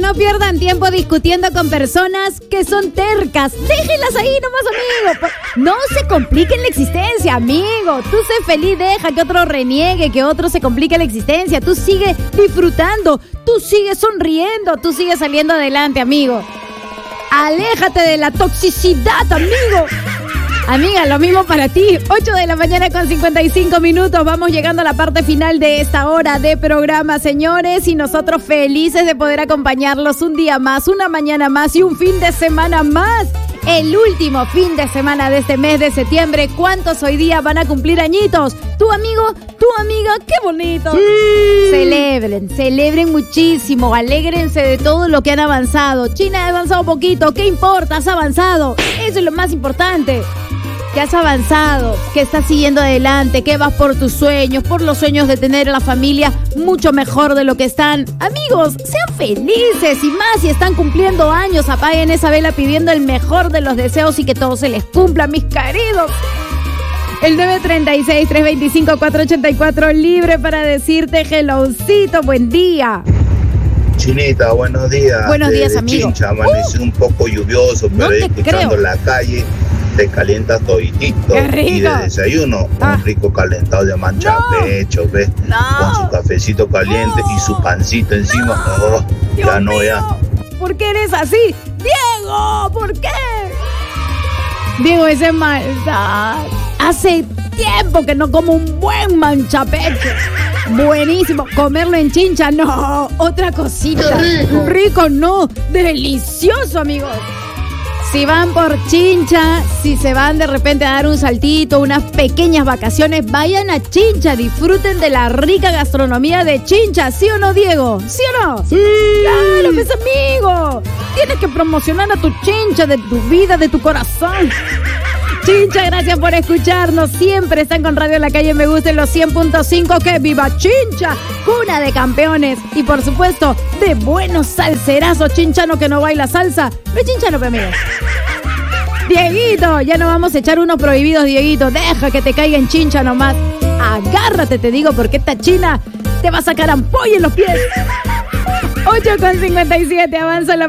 no pierdan tiempo discutiendo con personas que son tercas. Déjenlas ahí nomás, amigo. No se compliquen la existencia, amigo. Tú sé feliz, deja que otro reniegue, que otro se complique la existencia. Tú sigue disfrutando, tú sigue sonriendo, tú sigue saliendo adelante, amigo. Aléjate de la toxicidad, amigo. Amiga, lo mismo para ti. 8 de la mañana con 55 minutos. Vamos llegando a la parte final de esta hora de programa, señores. Y nosotros felices de poder acompañarlos un día más, una mañana más y un fin de semana más. El último fin de semana de este mes de septiembre. ¿Cuántos hoy día van a cumplir añitos? Tu amigo, tu amiga, qué bonito. Sí. Celebren muchísimo. Alégrense de todo lo que han avanzado. China ha avanzado poquito. ¿Qué importa? Has avanzado. Eso es lo más importante. Que has avanzado, que estás siguiendo adelante, que vas por tus sueños, por los sueños de tener a la familia mucho mejor de lo que están. Amigos, sean felices y más si están cumpliendo años. Apaguen esa vela pidiendo el mejor de los deseos y que todo se les cumpla, mis queridos. El 936-325-484 libre para decirte helloncito, buen día. Chinita, buenos días. Buenos días, amigo. Chincha, amaneció un poco lluvioso, pero escuchando la calle te calienta toditito. Qué rico. Y de desayuno, un rico calentado de mancha pecho, ¿ves? No. Con su cafecito caliente y su pancito encima. Ya no, ya. ¿Por qué eres así? ¡Diego! ¿Por qué? Diego, ese maldad. Hace tiempo que no como un buen manchapecho. Buenísimo. Comerlo en Chincha, no. Otra cosita. Rico, no. Delicioso, amigos. Si van por Chincha, si se van de repente a dar un saltito, unas pequeñas vacaciones, vayan a Chincha, disfruten de la rica gastronomía de Chincha, ¿sí o no, Diego? ¿Sí o no? ¡Sí! ¡Claro, mis amigos! Tienes que promocionar a tu Chincha, de tu vida, de tu corazón. Chincha, gracias por escucharnos. Siempre están con Radio La Calle Me Gusta en los 100.5. ¡Que viva Chincha! Cuna de campeones. Y por supuesto, de buenos salserazos. Chinchano que no baila salsa. No es chinchano, pero amigos. Dieguito, ya no vamos a echar unos prohibidos, Dieguito. Deja que te caiga en Chincha nomás. Agárrate, te digo, porque esta china te va a sacar ampolla en los pies. 8:57, avanza la